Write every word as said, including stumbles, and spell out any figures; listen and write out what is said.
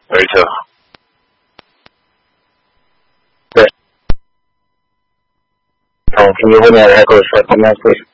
thirty-two. Um, can you hold me on record for a couple minutes, please?